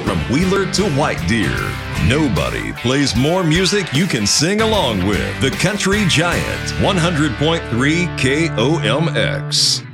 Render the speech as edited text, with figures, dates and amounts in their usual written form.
From Wheeler to White Deer, nobody plays more music you can sing along with. The Country Giant, 100.3 KOMX.